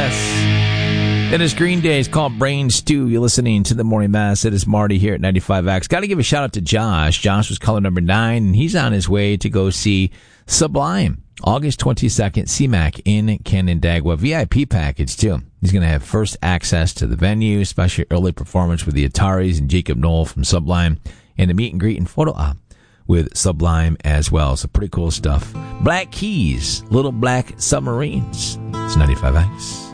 Yes. It is Green Day. It's called Brain Stew. You're listening to the Morning Mass. It is Marty here at 95X. Got to give a shout out to Josh. Josh was caller number 9, and he's on his way to go see Sublime. August 22nd, CMAC in Canandaigua. VIP package, too. He's going to have first access to the venue, especially early performance with the Ataris and Jacob Knoll from Sublime, and a meet and greet and photo op with Sublime as well. So pretty cool stuff. Black Keys, Little Black Submarines. It's 95X.